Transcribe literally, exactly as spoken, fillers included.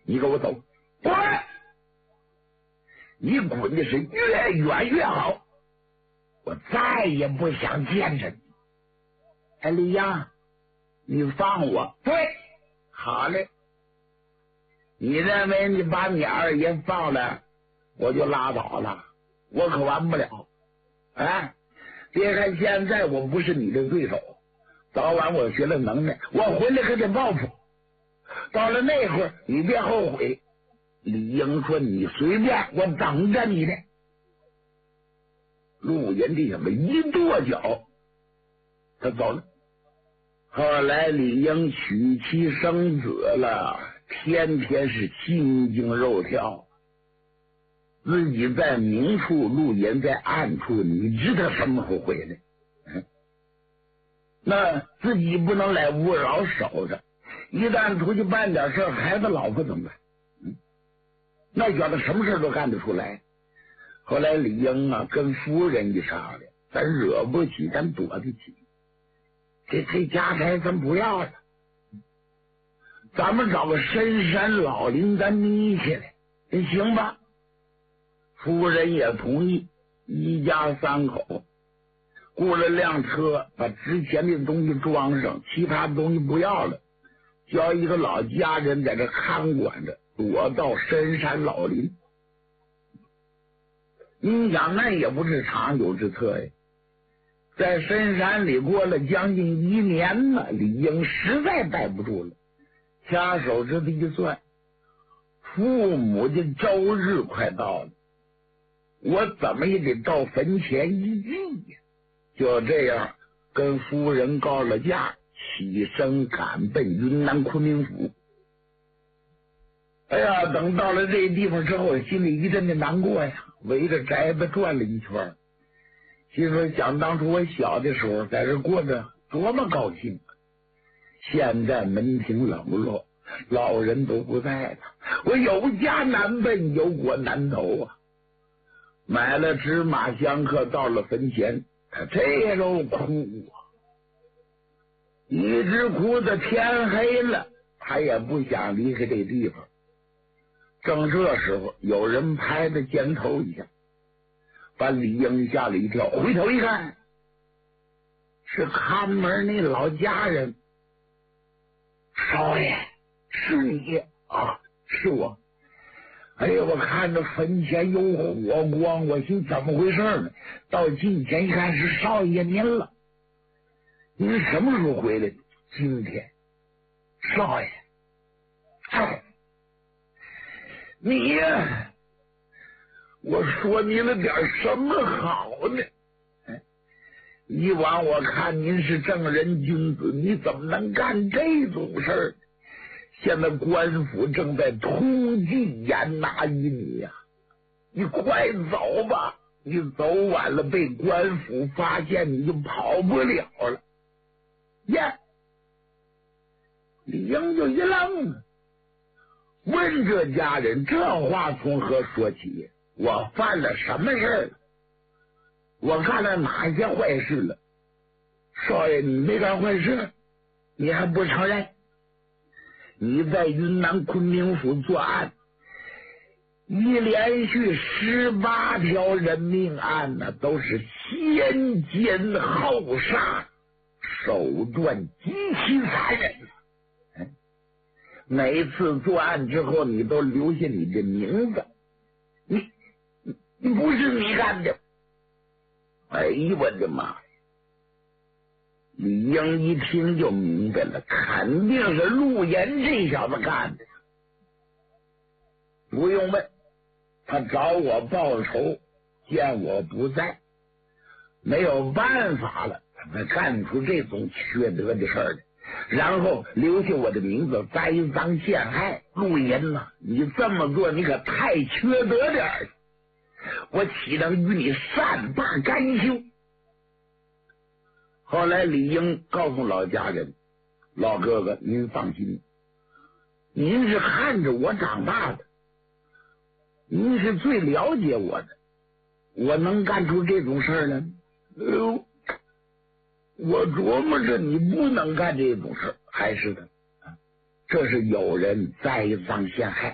你给我走，滚！你滚的是越远越好，我再也不想见着你。哎，李阳，你放我。对，好嘞。你认为你把你二爷放了，我就拉倒了？我可完不了。啊，别看现在我不是你的对手，早晚我学了能耐，我回来可得报复。到了那会儿，你别后悔。李英说：“你随便，我等着你呢。”陆岩这么一跺脚，他走了。后来李英娶妻生子了，天天是心惊肉跳。自己在明处，陆岩在暗处，你知道什么时候回来？嗯，那自己不能来无扰守着，一旦出去办点事，孩子老婆怎么办？嗯，那觉得什么事都干得出来。后来李英啊跟夫人一商量，咱惹不起，咱躲得起。这这家财咱不要了，咱们找个深山老林咱眯起来，行吧？夫人也同意，一家三口雇了辆车，把值钱的东西装上，其他东西不要了，叫一个老家人在这看管着，躲到深山老林。你想那也不是长久之策呀，在深山里过了将近一年了，李英实在待不住了，掐手指头一算，父母的周日快到了，我怎么也得到坟前一祭呀。就这样跟夫人告了假，起身赶奔云南昆明府。哎呀，等到了这地方之后，心里一阵的难过呀，围着宅子转了一圈，心说想当初我小的时候在这过得多么高兴啊！现在门庭冷落，老人都不在了，我有家难奔，有国难投啊！买了芝麻香客，到了坟前，他这都哭啊，一直哭到天黑了，他也不想离开这地方。正这时候，有人拍他肩头一下，把李英吓了一跳，回头一看，是看门那老家人。少爷，是你啊？是我。哎呀，我看着坟前有火光，我心怎么回事呢？到近前一看，是少爷您了。您什么时候回来？今天。少爷，哎，你呀，我说你了点什么好呢？以往我看您是正人君子，你怎么能干这种事儿？现在官府正在通缉严拿于你呀、啊，你快走吧！你走晚了，被官府发现，你就跑不了了。呀，李英就一愣，问这家人：这话从何说起？我犯了什么事儿？我干了哪些坏事了？少爷，你没干坏事，你还不承认？你在云南昆明府作案，一连续十八条人命案呢，都是先奸后杀，手段极其残忍。每次作案之后，你都留下你的名字，你你你不是你干的。哎呦我的妈！李英一听就明白了，肯定是陆岩这小子干的。不用问，他找我报仇，见我不在，没有办法了，他干出这种缺德的事儿来，然后留下我的名字，栽赃陷害。陆岩呐、啊，你这么做你可太缺德点儿了，我岂能与你善罢甘休？后来李英告诉老家人：老哥哥您放心，您是看着我长大的，您是最了解我的，我能干出这种事儿来？哎呦，我琢磨着你不能干这种事儿，还是的，这是有人栽赃陷害。